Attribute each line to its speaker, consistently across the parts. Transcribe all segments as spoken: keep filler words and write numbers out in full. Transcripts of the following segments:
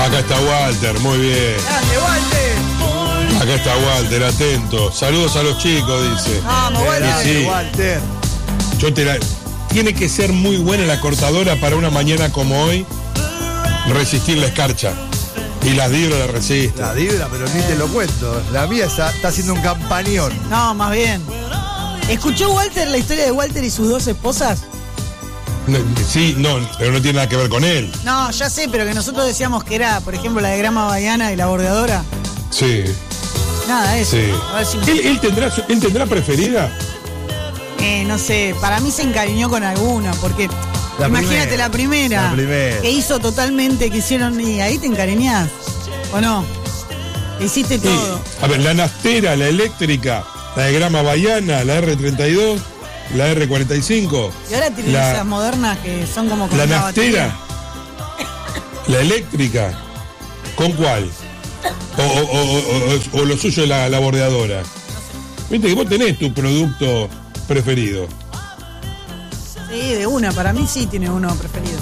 Speaker 1: Acá está Walter, muy bien.
Speaker 2: ¡Grande, Walter!
Speaker 1: Acá está Walter, atento. Saludos a los chicos, dice.
Speaker 2: Vamos, Walter.
Speaker 1: Sí, sí.
Speaker 2: Walter.
Speaker 1: Yo te la... Tiene que ser muy buena la cortadora para una mañana como hoy resistir la escarcha. Y las Dibra la resisten.
Speaker 3: La Dibra, pero ni te lo cuento. La mía está, está haciendo un campañón.
Speaker 2: No, más bien. ¿Escuchó Walter la historia de Walter y sus dos esposas?
Speaker 1: No, sí, no, pero no tiene nada que ver con él.
Speaker 2: No, ya sé, pero que nosotros decíamos que era, por ejemplo, la de Grama Bahiana y la bordeadora.
Speaker 1: Sí.
Speaker 2: Nada, eso.
Speaker 1: Sí.
Speaker 2: A ver si...
Speaker 1: ¿Él, él tendrá, su- ¿Él tendrá preferida?
Speaker 2: Eh, no sé, para mí se encariñó con alguna, porque
Speaker 3: La
Speaker 2: imagínate
Speaker 3: primera,
Speaker 2: la primera,
Speaker 3: la primera.
Speaker 2: que hizo totalmente, que hicieron, y ahí te encariñás, ¿o no? Hiciste
Speaker 1: Sí.
Speaker 2: todo.
Speaker 1: A ver, la Nastera, la eléctrica, la de Grama Bahiana, la erre treinta y dos, la erre cuarenta y cinco.
Speaker 2: Y ahora tienen
Speaker 1: la-
Speaker 2: esas modernas que son como con
Speaker 1: La
Speaker 2: una
Speaker 1: Nastera,
Speaker 2: batería.
Speaker 1: la eléctrica, ¿con cuál? O, o- o- o- o lo suyo es la, la bordeadora. Viste que vos tenés tu producto preferido.
Speaker 2: Sí, de una, para mí sí tiene uno preferido.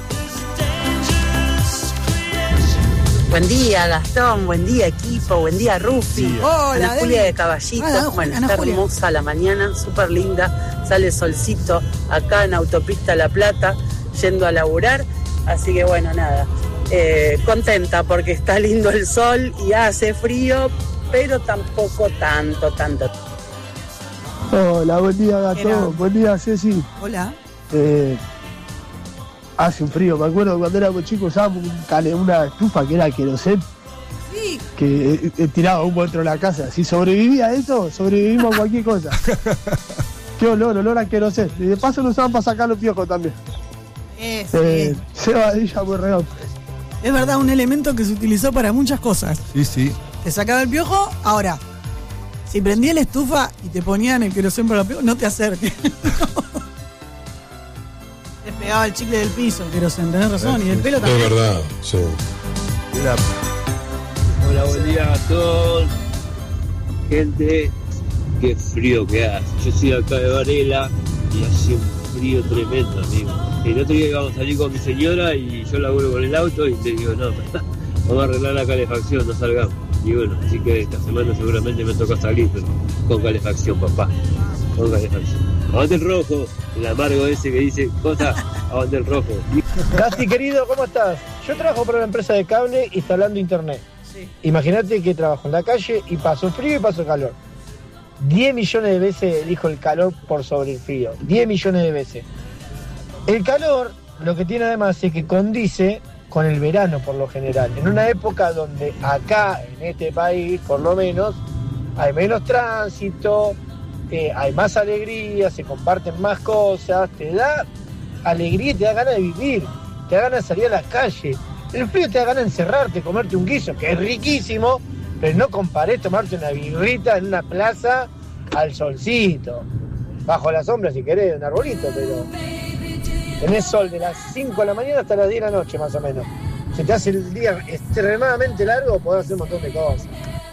Speaker 4: Buen día, Gastón, buen día, equipo, buen día, Rufi.
Speaker 2: Hola,
Speaker 4: Ana
Speaker 2: Debbie.
Speaker 4: Julia de Caballito.
Speaker 2: Ah, Ana
Speaker 4: bueno,
Speaker 2: Ana
Speaker 4: está
Speaker 2: Julia.
Speaker 4: hermosa la mañana, súper linda. Sale solcito acá en Autopista La Plata, yendo a laburar. Así que bueno, nada. Eh, contenta porque está lindo el sol y hace frío, pero tampoco tanto, tanto.
Speaker 5: Hola, buen día,
Speaker 2: Era.
Speaker 5: Gastón. Buen día, Ceci.
Speaker 2: Hola.
Speaker 5: Eh, hace un frío. Me acuerdo cuando éramos chicos usábamos un cale- una estufa que era querosén,
Speaker 2: Sí,
Speaker 5: que eh, eh, tiraba humo dentro de la casa. Si sobrevivía a eso, sobrevivimos a cualquier cosa. Qué olor, olor a querosén. Y de paso lo usaban para sacar los piojos también.
Speaker 2: eh, sí.
Speaker 5: Eh, Cebadilla muy real.
Speaker 2: Es verdad, un elemento que se utilizó para muchas cosas.
Speaker 3: Sí, sí.
Speaker 2: Te sacaba el piojo, ahora, si prendía la estufa y te ponían el querosén para los piojos, no te acerques. Te pegaba el chicle del piso, el querosén, tenés razón, y del pelo
Speaker 1: Es
Speaker 2: también.
Speaker 1: verdad, sí.
Speaker 3: Era-
Speaker 6: Hola, buen día Gastón. Gente, qué frío que hace. Yo soy acá de Varela y hace un frío tremendo, amigo. El otro día íbamos a salir con mi señora y yo laburo con el auto y le digo, no, vamos a arreglar la calefacción, no salgamos. Y bueno, así que esta semana seguramente me toca salir, pero con calefacción, papá. Con calefacción. Aguante el rojo, el amargo ese que dice cosas, aguante el rojo.
Speaker 7: Gasti, querido, ¿cómo estás? Yo trabajo para una empresa de cable instalando internet.
Speaker 2: Sí.
Speaker 7: Imagínate que trabajo en la calle y paso frío y paso calor. diez millones de veces elijo el calor por sobre el frío. diez millones de veces. El calor, lo que tiene además es que condice con el verano por lo general. En una época donde acá, en este país, por lo menos, hay menos tránsito, eh, hay más alegría, se comparten más cosas, te da alegría y te da ganas de vivir, te da ganas de salir a las calles. El frío te da ganas de encerrarte, comerte un guiso, que es riquísimo, pero no comparés tomarte una birrita en una plaza al solcito. Bajo la sombra si querés, un arbolito, pero tenés sol de las cinco de la mañana hasta las diez de la noche más o menos. Se te hace el día extremadamente largo, podés hacer un montón de cosas.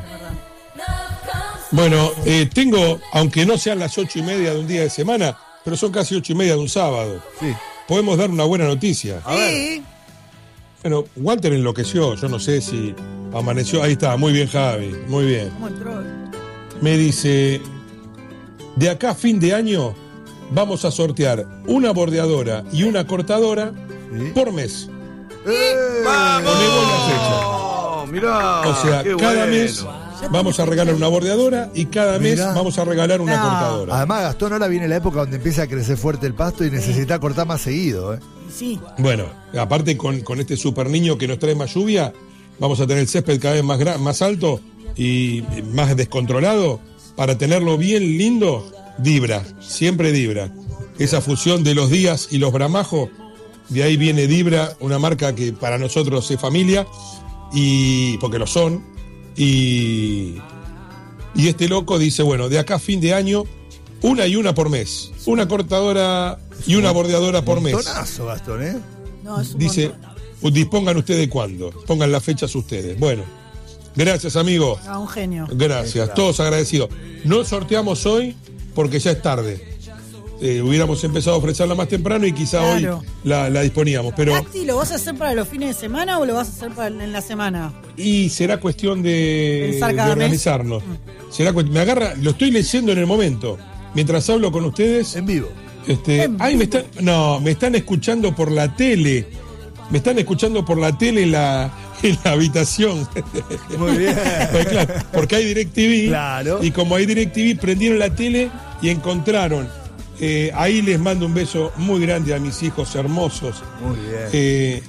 Speaker 1: Bueno, eh, tengo, aunque no sean las ocho y media de un día de semana, pero son casi ocho y media de un sábado.
Speaker 3: Sí.
Speaker 1: Podemos dar una buena noticia.
Speaker 2: Sí.
Speaker 1: Bueno, Walter enloqueció, yo no sé si amaneció. Ahí está, muy bien, Javi, muy bien.
Speaker 2: ¿Cómo entró?
Speaker 1: Me dice, de acá a fin de año vamos a sortear una bordeadora y una cortadora
Speaker 3: Sí.
Speaker 1: por mes.
Speaker 3: ¡Eh!
Speaker 1: Ponemos la fecha.
Speaker 3: Oh, mirá,
Speaker 1: O sea,
Speaker 3: qué
Speaker 1: cada
Speaker 3: bueno.
Speaker 1: mes vamos a regalar una bordeadora y cada mes
Speaker 3: Mirá.
Speaker 1: vamos a regalar una
Speaker 2: No.
Speaker 1: cortadora.
Speaker 3: Además, Gastón, ahora viene la época donde empieza a crecer fuerte el pasto y necesita cortar más seguido, ¿eh?
Speaker 2: Sí.
Speaker 1: Bueno, aparte con, con este super niño que nos trae más lluvia, vamos a tener el césped cada vez más, gra- más alto y más descontrolado. Para tenerlo bien lindo, Dibra, siempre Dibra. Esa fusión de los días y los bramajos, de ahí viene Dibra, una marca que para nosotros es familia, y porque lo son. Y, y este loco dice, bueno, de acá a fin de año, una y una por mes. Una cortadora y una bordeadora por mes.
Speaker 3: Montonazo, Gastón, ¿eh?
Speaker 2: No, es un
Speaker 1: Dice,
Speaker 2: montón.
Speaker 1: dispongan ustedes cuándo, pongan las fechas ustedes. Bueno, gracias amigo,
Speaker 2: Ah, un genio.
Speaker 1: gracias, todos agradecidos. No sorteamos hoy porque ya es tarde. eh, hubiéramos empezado a ofrecerla más temprano y quizá
Speaker 2: Claro.
Speaker 1: hoy la, la disponíamos. Pero
Speaker 2: Tacti, ¿lo vas a hacer para los fines de semana o lo vas a hacer para en la semana?
Speaker 1: y será cuestión de,
Speaker 2: Pensar
Speaker 1: de
Speaker 2: cada mes.
Speaker 1: organizarnos. Será cu- me agarra, lo estoy leyendo en el momento. Mientras hablo con ustedes.
Speaker 3: En vivo.
Speaker 1: Este,
Speaker 2: En
Speaker 1: ay, me están, no, me están escuchando por la tele. Me están escuchando por la tele en la, en la habitación.
Speaker 3: Muy bien.
Speaker 1: Pues claro, porque hay DirecTV.
Speaker 3: Claro.
Speaker 1: Y como hay DirecTV, prendieron la tele y encontraron. Eh, ahí les mando un beso muy grande a mis hijos hermosos.
Speaker 3: Muy bien.
Speaker 1: Eh,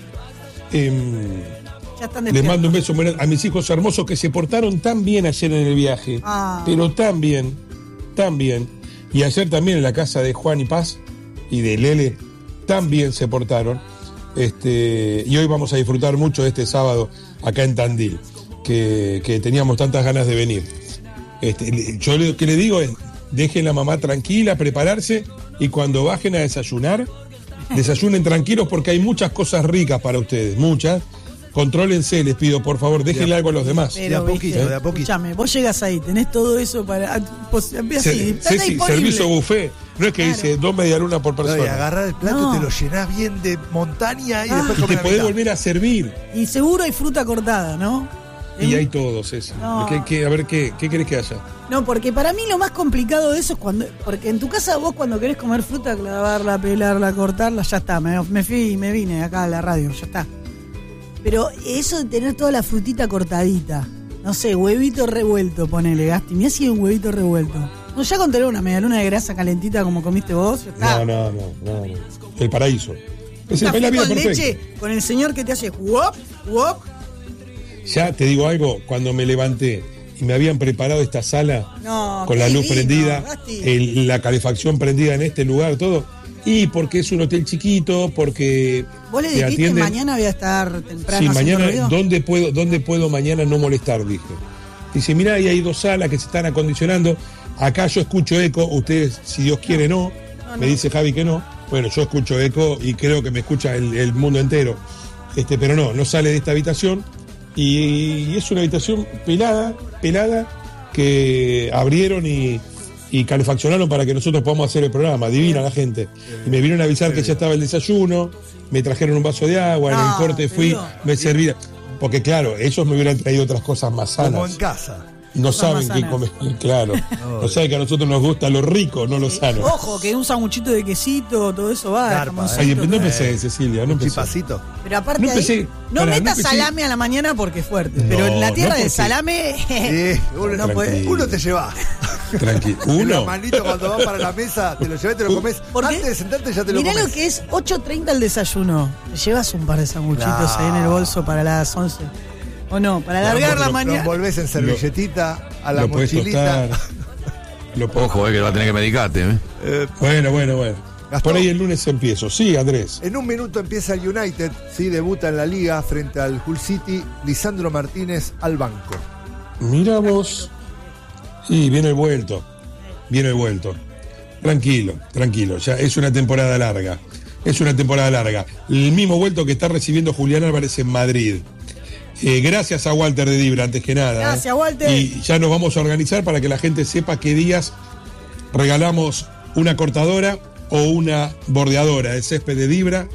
Speaker 1: em,
Speaker 2: Ya están
Speaker 1: les
Speaker 2: despiertos.
Speaker 1: mando un beso muy grande a mis hijos hermosos que se portaron tan bien ayer en el viaje.
Speaker 2: Ah.
Speaker 1: Pero tan bien, tan bien. Y ayer también en la casa de Juan y Paz y de Lele, tan bien se portaron. Este, y hoy vamos a disfrutar mucho de este sábado acá en Tandil, que, que teníamos tantas ganas de venir. Este, le- yo lo que le digo es, dejen la mamá tranquila, prepararse, y cuando bajen a desayunar, desayunen tranquilos porque hay muchas cosas ricas para ustedes, muchas. Contrólense, les pido, por favor, déjenle algo a los demás.
Speaker 3: De a
Speaker 2: viste,
Speaker 3: poquito, de a poquito.
Speaker 2: Escuchame, vos llegas ahí, tenés todo eso para. Pues, así,
Speaker 1: Se-
Speaker 2: está
Speaker 1: Ceci,
Speaker 2: disponible.
Speaker 1: servicio buffet. No es que
Speaker 2: Claro.
Speaker 1: dice dos medialunas por
Speaker 3: No, y
Speaker 1: persona.
Speaker 3: agarrar el plato,
Speaker 2: No.
Speaker 3: te lo llenás bien de montaña y
Speaker 2: Ah.
Speaker 3: después
Speaker 1: Y te
Speaker 3: comés la
Speaker 1: podés
Speaker 3: mitad.
Speaker 1: volver a servir.
Speaker 2: Y seguro hay fruta cortada, ¿no?
Speaker 1: Y hay todo, Ceci.
Speaker 2: No.
Speaker 1: ¿Qué- qué- a ver, ¿qué, qué querés que haya?
Speaker 2: No, porque para mí lo más complicado de eso es cuando. Porque en tu casa vos cuando querés comer fruta, clavarla, pelarla, cortarla, ya está. Me, me fui y me vine acá a la radio, ya está. Pero eso de tener toda la frutita cortadita, no sé, huevito revuelto, ponele, Gasti. Mirá si hay un huevito revuelto. No, ya con tener una medialuna de grasa calentita como comiste vos, ya está.
Speaker 1: No, no, no, no, no. El paraíso. Es, el,
Speaker 2: Café
Speaker 1: es la vida
Speaker 2: con
Speaker 1: perfecta.
Speaker 2: leche, con el señor que te hace wop, wop.
Speaker 1: Ya te digo algo, cuando me levanté y me habían preparado esta sala
Speaker 2: No,
Speaker 1: con
Speaker 2: qué
Speaker 1: la luz
Speaker 2: divino,
Speaker 1: prendida,
Speaker 2: Gasti.
Speaker 1: el- la calefacción prendida en este lugar, todo. Y porque es un hotel chiquito, porque
Speaker 2: Vos le
Speaker 1: te
Speaker 2: dijiste
Speaker 1: atienden.
Speaker 2: mañana voy a estar temprano.
Speaker 1: Sí,
Speaker 2: haciendo
Speaker 1: mañana,
Speaker 2: ruido.
Speaker 1: ¿dónde puedo, ¿dónde puedo mañana no molestar? Dije. Dice, mirá, ahí hay dos salas que se están acondicionando. Acá yo escucho eco, ustedes, si Dios quiere, no.
Speaker 2: No,
Speaker 1: Me
Speaker 2: no.
Speaker 1: dice Javi que no. Bueno, yo escucho eco y creo que me escucha el, el mundo entero. Este, pero no, no sale de esta habitación. Y, y es una habitación pelada, pelada, que abrieron y, y calefaccionaron para que nosotros podamos hacer el programa. Divina la gente. Y me vinieron a avisar que ya estaba el desayuno, me trajeron un vaso de agua, en
Speaker 2: No,
Speaker 1: el corte
Speaker 2: te
Speaker 1: fui,
Speaker 2: digo.
Speaker 1: me serví. Porque claro, ellos me hubieran traído otras cosas más
Speaker 3: Como
Speaker 1: sanas.
Speaker 3: en casa.
Speaker 1: No
Speaker 2: Cosas
Speaker 1: saben
Speaker 2: más
Speaker 1: qué
Speaker 2: sanas.
Speaker 1: comer, claro. No saben que a nosotros nos gusta lo rico, no lo sano.
Speaker 2: Ojo, que un sanguchito de quesito, todo eso va.
Speaker 3: Garpa,
Speaker 2: jamoncito,
Speaker 1: Ay, no
Speaker 2: todo.
Speaker 1: empecé, Cecilia, no
Speaker 3: Un
Speaker 1: empecé.
Speaker 3: chipacito.
Speaker 2: Pero aparte
Speaker 1: No
Speaker 2: ahí,
Speaker 1: empecé,
Speaker 2: no
Speaker 1: pará, no
Speaker 2: metas
Speaker 1: empecé.
Speaker 2: salame a la mañana porque es fuerte. pero
Speaker 1: No,
Speaker 2: en la tierra
Speaker 1: no
Speaker 2: del
Speaker 1: porque-
Speaker 2: salame
Speaker 3: Sí, uno,
Speaker 2: no puede.
Speaker 1: tranquilo.
Speaker 3: uno te lleva.
Speaker 1: Tranquilo.
Speaker 3: Uno.
Speaker 1: Uno.
Speaker 3: manito cuando vas para la mesa, te lo llevas y te lo
Speaker 1: Uh,
Speaker 3: comes.
Speaker 2: Porque
Speaker 3: Antes de sentarte ya te lo
Speaker 2: mirá
Speaker 3: comes.
Speaker 2: lo que es ocho treinta el desayuno. Te llevas un par de sanguchitos
Speaker 3: Claro.
Speaker 2: ahí en el bolso para las once. ¿O no? Para alargar la
Speaker 3: Lo- Lo
Speaker 2: mañana.
Speaker 3: envolvés en servilletita, a la
Speaker 1: Lo podés
Speaker 3: mochilita.
Speaker 1: tostar. Lo podés-
Speaker 8: Ojo, eh, que va a tener que medicarte, ¿eh?
Speaker 3: Eh,
Speaker 1: Bueno, bueno, bueno.
Speaker 3: Gastón.
Speaker 1: Por ahí el lunes empiezo. Sí, Andrés.
Speaker 3: En un minuto empieza el United, sí, debuta en la liga frente al Hull City, Lisandro Martínez al banco.
Speaker 1: Mira vos. Y viene el vuelto. Viene el vuelto. Tranquilo, tranquilo. Ya es una temporada larga. Es una temporada larga. El mismo vuelto que está recibiendo Julián Álvarez en Madrid. Eh, gracias a Walter de Dibra, antes que nada.
Speaker 2: Gracias,
Speaker 1: ¿eh?
Speaker 2: Walter.
Speaker 1: Y ya nos vamos a organizar para que la gente sepa qué días regalamos una cortadora o una bordeadora de césped de Dibra,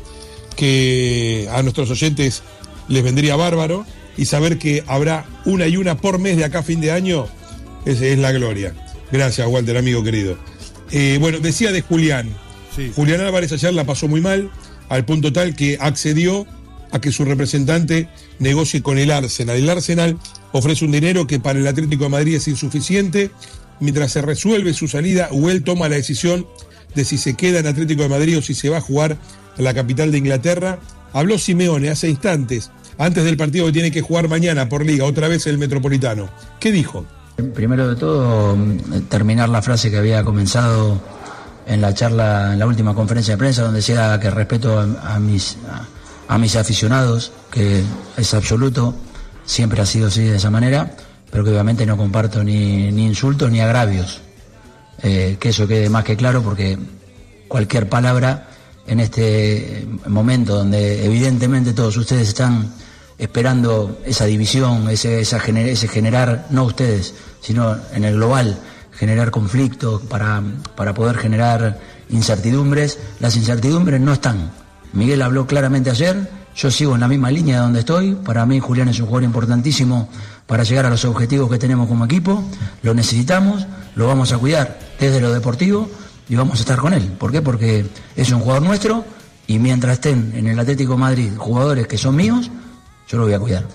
Speaker 1: que a nuestros oyentes les vendría bárbaro, y saber que habrá una y una por mes de acá a fin de año es, es la gloria. Gracias, Walter, amigo querido. Eh, bueno, decía de Julián.
Speaker 3: Sí.
Speaker 1: Julián Álvarez ayer la pasó muy mal, al punto tal que accedió a que su representante negocie con el Arsenal. El Arsenal ofrece un dinero que para el Atlético de Madrid es insuficiente. Mientras se resuelve su salida, Huel toma la decisión de si se queda en Atlético de Madrid o si se va a jugar a la capital de Inglaterra. Habló Simeone hace instantes, antes del partido que tiene que jugar mañana por Liga, otra vez el Metropolitano. ¿Qué dijo?
Speaker 9: Primero de todo, terminar la frase que había comenzado en la charla, en la última conferencia de prensa, donde decía que respeto a, a mis a, a mis aficionados, que es absoluto, siempre ha sido así de esa manera, pero que obviamente no comparto ni, ni insultos ni agravios. Eh, que eso quede más que claro, porque cualquier palabra en este momento donde evidentemente todos ustedes están esperando esa división, ese, esa gener, ese generar, no ustedes, sino en el global, generar conflictos para, para poder generar incertidumbres. Las incertidumbres no están. Miguel habló claramente ayer, yo sigo en la misma línea de donde estoy. Para mí Julián es un jugador importantísimo para llegar a los objetivos que tenemos como equipo. Lo necesitamos, lo vamos a cuidar desde lo deportivo y vamos a estar con él. ¿Por qué? Porque es un jugador nuestro y mientras estén en el Atlético de Madrid jugadores que son míos, yo lo voy a cuidar.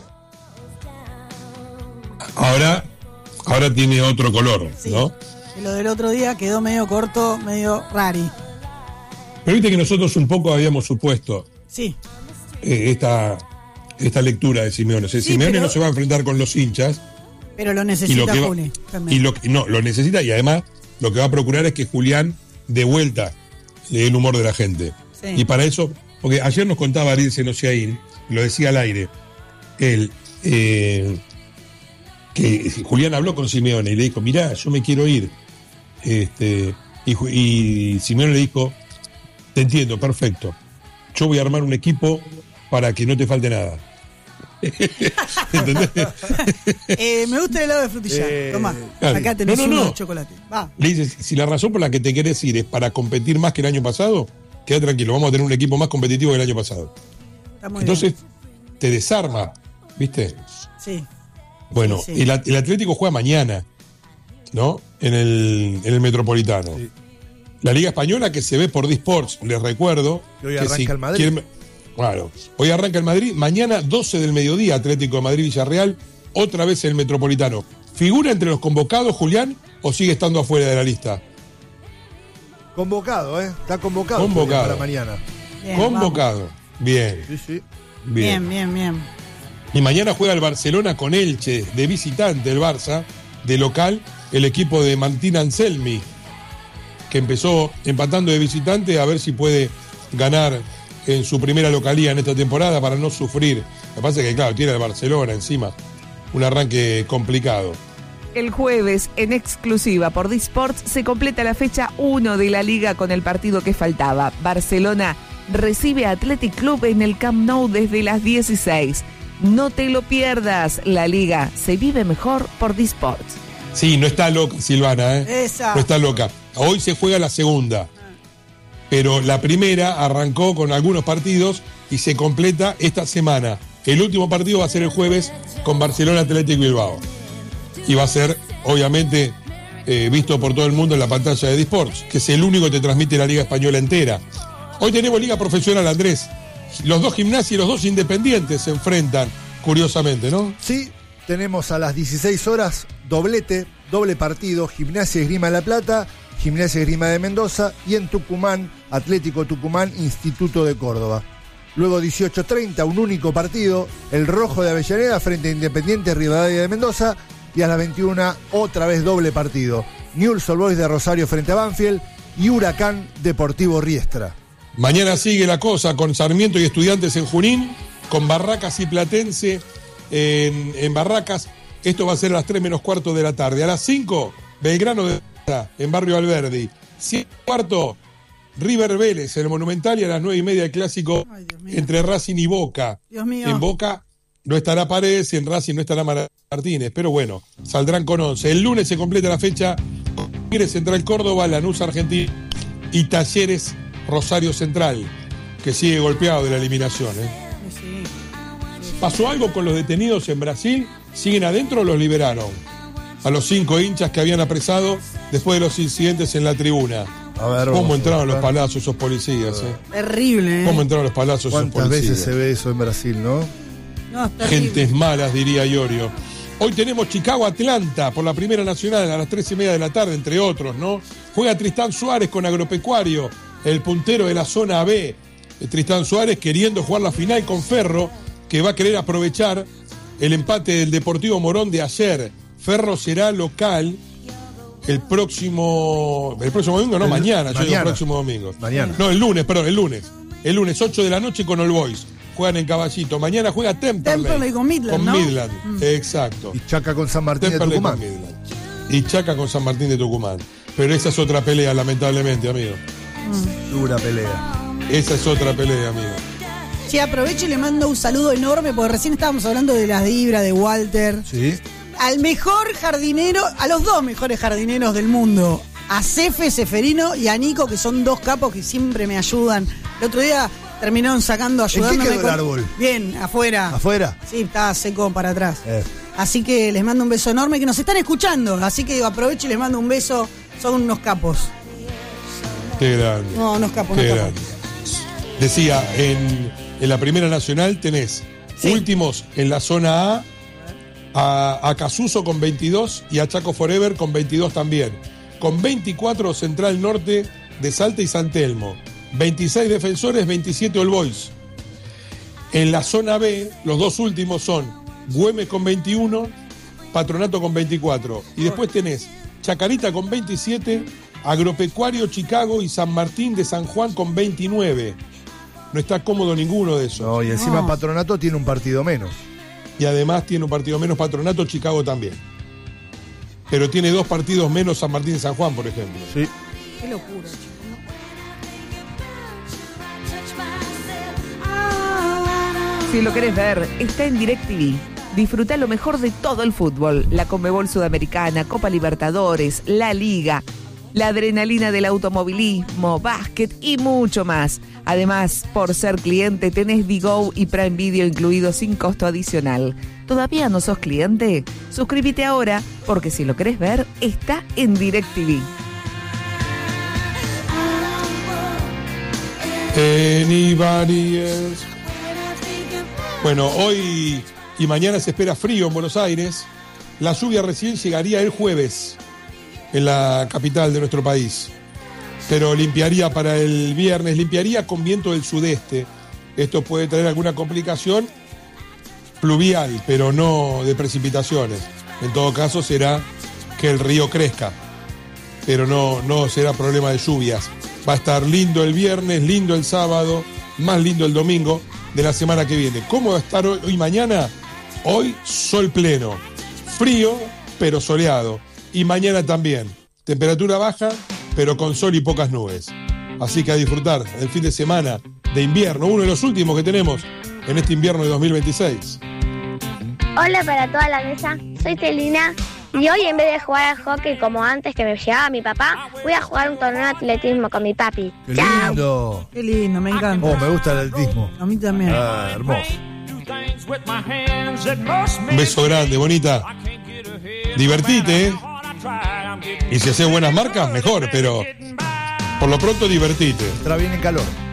Speaker 1: Ahora, ahora tiene otro color,
Speaker 2: Sí.
Speaker 1: ¿no?
Speaker 2: Y lo del otro día quedó medio corto, medio rari.
Speaker 1: Pero viste que nosotros un poco habíamos supuesto
Speaker 2: Sí.
Speaker 1: eh, esta, esta lectura de Simeone. O sea,
Speaker 2: Sí,
Speaker 1: Simeone
Speaker 2: pero-
Speaker 1: no se va a enfrentar con los hinchas.
Speaker 2: Pero lo
Speaker 1: Y lo
Speaker 2: necesita
Speaker 1: que va-
Speaker 2: Juli también.
Speaker 1: y lo que- no, lo necesita y además lo que va a procurar es que Julián de vuelta le dé el humor de la gente.
Speaker 2: Sí.
Speaker 1: Y para eso, porque ayer nos contaba Ariel Senosiaín, lo decía al aire, él, eh, que Julián habló con Simeone y le dijo, mirá, yo me quiero ir. Este, y, Ju- y Simeone le dijo, te entiendo, perfecto. Yo voy a armar un equipo para que no te falte nada. ¿Entendés?
Speaker 2: Eh, me gusta el helado de frutilla.
Speaker 3: Eh,
Speaker 2: Tomá,
Speaker 1: claro.
Speaker 2: acá tenés
Speaker 1: No, no,
Speaker 2: uno
Speaker 1: no.
Speaker 2: de chocolate. Va.
Speaker 1: Le dices, si la razón por la que te querés ir es para competir más que el año pasado, queda tranquilo, vamos a tener un equipo más competitivo que el año pasado.
Speaker 2: Está muy
Speaker 1: Entonces, te desarma, ¿viste?
Speaker 2: bien. Sí.
Speaker 1: Bueno,
Speaker 2: Sí, sí.
Speaker 1: El, el Atlético juega mañana, ¿no? En el, en el Metropolitano.
Speaker 3: Sí.
Speaker 1: La Liga Española que se ve por D-Sports, les recuerdo.
Speaker 3: Que hoy
Speaker 1: que
Speaker 3: arranca
Speaker 1: si
Speaker 3: el Madrid.
Speaker 1: quieren- Claro, hoy arranca el Madrid, mañana doce del mediodía, Atlético de Madrid-Villarreal, otra vez el Metropolitano. ¿Figura entre los convocados, Julián, o sigue estando afuera de la lista?
Speaker 3: Convocado, ¿eh? Está convocado,
Speaker 1: Convocado.
Speaker 3: para mañana.
Speaker 2: Bien,
Speaker 1: Convocado. Bien,
Speaker 3: Sí, sí.
Speaker 1: bien.
Speaker 2: Bien, bien, bien.
Speaker 1: Y mañana juega el Barcelona con Elche, de visitante el Barça, de local, el equipo de Martín Anselmi, que empezó empatando de visitante, a ver si puede ganar en su primera localía en esta temporada para no sufrir. Lo que pasa es que, claro, tiene el Barcelona encima, un arranque complicado.
Speaker 8: El jueves, en exclusiva por D-Sports, se completa la fecha uno de la Liga con el partido que faltaba. Barcelona recibe a Athletic Club en el Camp Nou desde las dieciséis. No te lo pierdas, la Liga se vive mejor por D-Sports.
Speaker 1: Sí, no está loca Silvana, ¿eh?
Speaker 2: Esa.
Speaker 1: No está loca. Hoy se juega la segunda. Pero la primera arrancó con algunos partidos y se completa esta semana. El último partido va a ser el jueves con Barcelona Atlético Bilbao. Y va a ser, obviamente, eh, visto por todo el mundo en la pantalla de D-Sports, que es el único que te transmite la Liga Española entera. Hoy tenemos Liga Profesional, Andrés. Los dos gimnasios y los dos independientes se enfrentan, curiosamente, ¿no?
Speaker 3: Sí, tenemos a las dieciséis horas doblete, doble partido, Gimnasia Esgrima de La Plata, Gimnasia Esgrima de Mendoza y en Tucumán, Atlético Tucumán, Instituto de Córdoba. Luego dieciocho treinta, un único partido, el Rojo de Avellaneda frente a Independiente Rivadavia de Mendoza y a las veintiuna otra vez doble partido, Newell's Old Boys de Rosario frente a Banfield y Huracán Deportivo Riestra.
Speaker 1: Mañana sigue la cosa con Sarmiento y Estudiantes en Junín, con Barracas y Platense en, en Barracas. Esto va a ser a las tres menos cuarto de la tarde. A las cinco, Belgrano de en Barrio Alberdi. siete y cuarto, River Vélez en el Monumental y a las nueve y media el clásico
Speaker 2: Ay, Dios mío.
Speaker 1: entre Racing y Boca.
Speaker 2: Dios mío.
Speaker 1: En Boca no estará Paredes y en Racing no estará Martínez, pero bueno, saldrán con once. El lunes se completa la fecha con Tigre Central Córdoba, Lanús Argentina y Talleres Rosario Central, que sigue golpeado de la eliminación. ¿eh?
Speaker 2: Sí, sí.
Speaker 1: ¿Pasó algo con los detenidos en Brasil? ¿Siguen adentro o los liberaron? A los cinco hinchas que habían apresado después de los incidentes en la tribuna.
Speaker 3: A ver,
Speaker 1: ¿Cómo
Speaker 3: vamos a
Speaker 1: entraron a los
Speaker 3: ver.
Speaker 1: palazos esos policías? Eh?
Speaker 2: Terrible, ¿eh?
Speaker 1: ¿Cómo entraron a los palazos esos
Speaker 3: ¿Cuántas
Speaker 1: policías?
Speaker 3: veces se ve eso en Brasil, no?
Speaker 2: No, es terrible.
Speaker 1: Gentes malas, diría Iorio. Hoy tenemos Chicago-Atlanta por la Primera Nacional a las tres y media de la tarde, entre otros, ¿no? Juega Tristán Suárez con Agropecuario, el puntero de la zona B. Tristán Suárez queriendo jugar la final con Ferro, que va a querer aprovechar el empate del Deportivo Morón de ayer. Ferro será local el próximo. El próximo domingo, no,
Speaker 3: El-
Speaker 1: mañana, yo digo
Speaker 3: mañana.
Speaker 1: el próximo domingo.
Speaker 3: Mañana.
Speaker 1: No, el lunes, perdón, el lunes. El lunes, ocho de la noche con All Boys. Juegan en Caballito. Mañana juega Temperley.
Speaker 2: Temperley con Midland,
Speaker 1: Con
Speaker 2: ¿no?
Speaker 1: Midland,
Speaker 2: Mm.
Speaker 1: exacto.
Speaker 3: Y Chaca con San Martín de
Speaker 1: Temperley
Speaker 3: Tucumán.
Speaker 1: con Midland. Y Chaca con San Martín de Tucumán. Pero esa es otra pelea, lamentablemente, amigo.
Speaker 3: Dura pelea.
Speaker 1: Esa es otra pelea, amigo.
Speaker 2: Sí, aprovecho y le mando un saludo enorme, porque recién estábamos hablando de las Dibra, de Walter.
Speaker 3: Sí.
Speaker 2: Al mejor jardinero, a los dos mejores jardineros del mundo, a Cefe, Seferino y a Nico, que son dos capos que siempre me ayudan. El otro día terminaron sacando, ayudándome.
Speaker 3: ¿En qué quedó
Speaker 2: con...
Speaker 3: el árbol?
Speaker 2: Bien, afuera.
Speaker 3: ¿Afuera?
Speaker 2: Sí, estaba seco para atrás.
Speaker 3: Eh.
Speaker 2: Así que les mando un beso enorme, que nos están escuchando. Así que aprovecho y les mando un beso. Son unos capos.
Speaker 1: Qué grande.
Speaker 2: No, unos capos,
Speaker 1: Qué
Speaker 2: unos
Speaker 1: grande.
Speaker 2: capos.
Speaker 1: Decía, en, en la Primera Nacional tenés
Speaker 2: Sí.
Speaker 1: últimos en la zona A, a, a Casuso con veintidós y a Chaco Forever con veintidós también. Con veinticuatro Central Norte de Salta y San Telmo. veintiséis Defensores, veintisiete All Boys. En la zona B, los dos últimos son Güemes con veintiuno, Patronato con veinticuatro. Y después tenés Chacarita con veintisiete, Agropecuario Chicago y San Martín de San Juan con veintinueve. No está cómodo ninguno de esos.
Speaker 3: No, y encima
Speaker 2: No.
Speaker 3: Patronato tiene un partido menos.
Speaker 1: Y además tiene un partido menos Patronato, Chicago también. Pero tiene dos partidos menos San Martín de San Juan, por ejemplo.
Speaker 3: Sí.
Speaker 2: Qué locura, chicos.
Speaker 8: Si lo querés ver, está en DirecTV. Disfruta lo mejor de todo el fútbol. La Conmebol Sudamericana, Copa Libertadores, la Liga, la adrenalina del automovilismo, básquet y mucho más. Además, por ser cliente, tenés Vigo y Prime Video incluidos sin costo adicional. ¿Todavía no sos cliente? Suscríbete ahora, porque si lo querés ver, está en DirecTV.
Speaker 1: Anybody else? Bueno, hoy y mañana se espera frío en Buenos Aires. La lluvia recién llegaría el jueves en la capital de nuestro país. Pero limpiaría para el viernes, limpiaría con viento del sudeste. Esto puede traer alguna complicación pluvial, pero no de precipitaciones. En todo caso será que el río crezca, pero no, no será problema de lluvias. Va a estar lindo el viernes, lindo el sábado, más lindo el domingo de la semana que viene. ¿Cómo va a estar hoy y mañana? Hoy sol pleno, frío pero soleado. Y mañana también, temperatura baja pero con sol y pocas nubes. Así que a disfrutar el fin de semana de invierno, uno de los últimos que tenemos en este invierno de dos mil veintiséis.
Speaker 10: Hola para toda la mesa, soy Celina y hoy en vez de jugar al hockey como antes que me llevaba mi papá, voy a jugar un torneo de atletismo con mi papi.
Speaker 3: ¡Qué
Speaker 10: ¡Chao!
Speaker 3: lindo!
Speaker 2: Qué lindo, me encanta.
Speaker 3: Oh, me gusta el atletismo.
Speaker 2: A mí también.
Speaker 3: Ah, hermoso.
Speaker 1: Un beso grande, bonita. Divertite, ¿eh? Y si haces buenas marcas, mejor, pero por lo pronto divertite.
Speaker 3: Entra bien en calor.